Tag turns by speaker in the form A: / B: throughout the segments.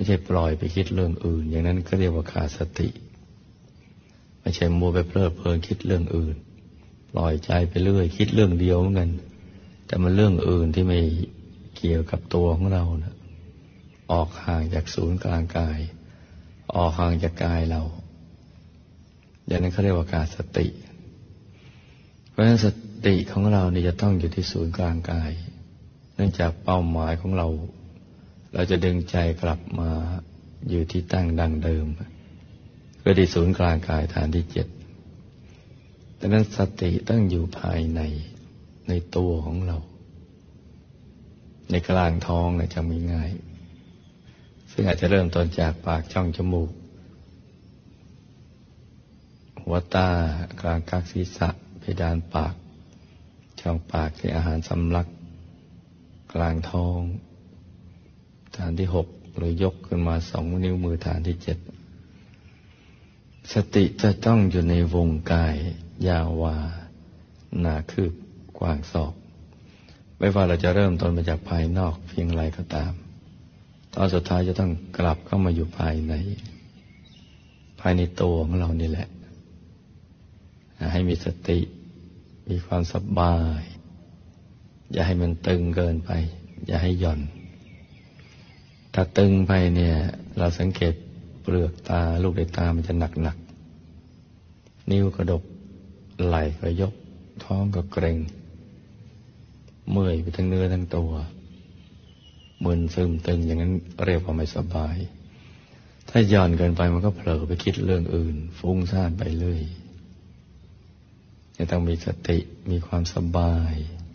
A: ใช่ปล่อยไปคิดเรื่องอื่นอย่างนั้นก็เรียกว่าขาดสติไม่ใช่มัวไปเพลิดเพลินคิดเรื่องอื่นปล่อยใจไปเรื่อยคิดเรื่องเดียวเหมือนกันแต่มันเรื่องอื่นที่ไม่เกี่ยวกับตัวของเรานะออกห่างจากศูนย์กลางกายออกห่างจากกายเราอย่างนั้นเขาเรียกว่าขาดสติเพราะฉะนั้นสติของเรานี่จะต้องอยู่ที่ศูนย์กลางกายเนื่องจากเป้าหมายของเราจะดึงใจกลับมาอยู่ที่ตั้งดั้งเดิมคือที่ศูนย์กลางกายฐานที่7ดังนั้นสติต้องอยู่ภายในตัวของเราในกลางท้องจะมีง่ายซึ่งอาจจะเริ่มต้นจากปากช่องจมูกหัวตากลางกักศีรษะเพดานปากช่องปากที่อาหารสำลักกลางท้องฐานที่6หรือยกขึ้นมา2 นิ้วมือฐานที่7สติจะต้องอยู่ในวงกายยาววาหนาคืบกว้างศอกไม่ว่าเราจะเริ่มต้นมาจากภายนอกเพียงไรก็ตามตอนสุดท้ายจะต้องกลับเข้ามาอยู่ภายในตัวของเรานี่แหละให้มีสติมีความสบายอย่าให้มันตึงเกินไปอย่าให้หย่อนถ้าตึงไปเนี่ยเราสังเกตเปลือกตาลูกในตามันจะหนักนิ้วกระดกไหล่ก็ยกท้องก็เกร็งเมื่อยไปทั้งเนื้อทั้งตัวมึนซึมตึงอย่างนั้นเรียกว่าไม่สบายถ้าหย่อนเกินไปมันก็เผลอไปคิดเรื่องอื่นฟุ้งซ่านไปเรื่อยจะต้องมีสติมีความสบาย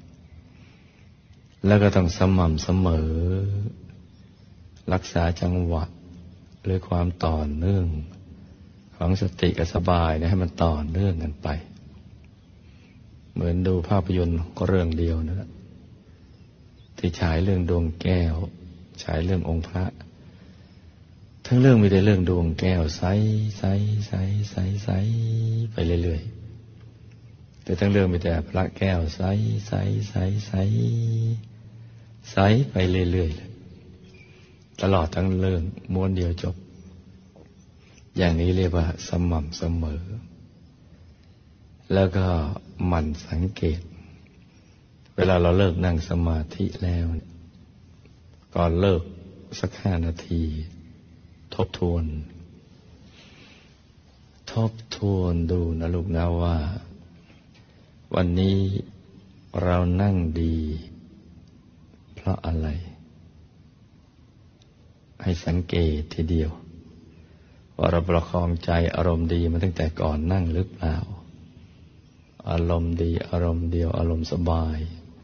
A: แล้วก็ต้องสม่ำเสมอรักษาจังหวะหรือความต่อเนื่องของสติกับสบายให้มันต่อเนื่องกันไปเหมือนดูภาพยนตร์เรื่องเดียวนะที่ฉายเรื่องดวงแก้วฉายเรื่ององค์พระทั้งเรื่องมีแต่เรื่องดวงแก้วใสใสใสใสใสไปเรื่อยๆแต่ทั้งเรื่องมีแต่พระแก้วใสใสใสใสใสไปเรื่อยๆตลอดทั้งเรื่องม้วนเดียวจบอย่างนี้เรียกว่าสม่ำเสมอแล้วก็หมั่นสังเกตเวลาเราเลิกนั่งสมาธิแล้วก่อนเลิกสัก5 นาทีทบทวนดูนะลูกนะว่าวันนี้เรานั่งดีเพราะอะไรให้สังเกตทีเดียวว่าเราประคองใจอารมณ์ดีมาตั้งแต่ก่อนนั่งหรือเปล่าอารมณ์ดีอารมณ์เดียวอารมณ์สบาย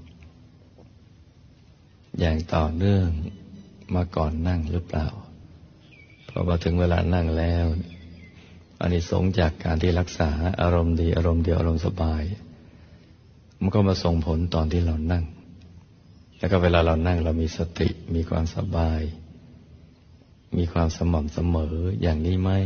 A: อย่างต่อเนื่องมาก่อนนั่งหรือเปล่าพอมาถึงเวลานั่งแล้วอานิสงส์จากการที่รักษาอารมณ์ดีอารมณ์เดียวอารมณ์สบายมันก็มาส่งผลตอนที่เรานั่งแล้วก็เวลาเรานั่งเรามีสติมีความสบายมีความสม่ำเสมออย่างนี้ไหม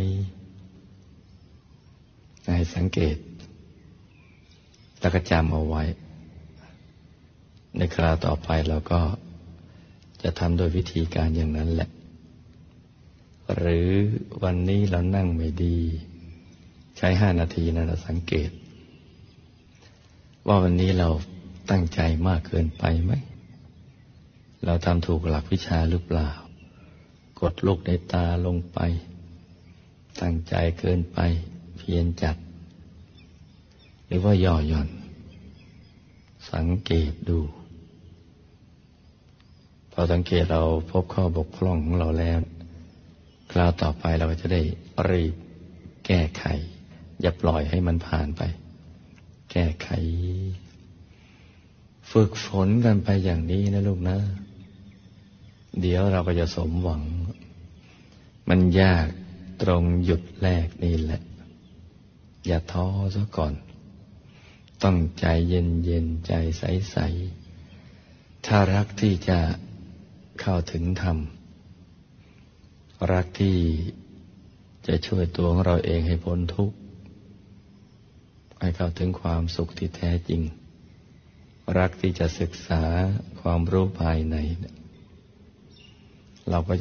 A: ให้สังเกตแล้วก็จำเอาไว้ในคราวต่อไปเราก็จะทำโดยวิธีการอย่างนั้นแหละหรือวันนี้เรานั่งไม่ดีใช้5 นาทีนะเราสังเกตว่าวันนี้เราตั้งใจมากเกินไปไหมเราทำถูกหลักวิชาหรือเปล่ากดลูกในตาลงไปตั้งใจเกินไปเพียรจัดหรือว่าย่อหย่อนสังเกตดูพอสังเกตเราพบข้อบกพร่องของเราแล้วคราวต่อไปเราก็จะได้รีบแก้ไขอย่าปล่อยให้มันผ่านไปแก้ไขฝึกฝนกันไปอย่างนี้นะลูกนะเดี๋ยวเราก็จะสมหวังมันยากตรงหยุดแรกนี่แหละอย่าท้อซะก่อนต้องใจเย็นๆใจใสๆถ้ารักที่จะเข้าถึงธรรมรักที่จะช่วยตัวของเราเองให้พ้นทุกข์ให้เข้าถึงความสุขที่แท้จริงรักที่จะศึกษาความรู้ภายในเราก็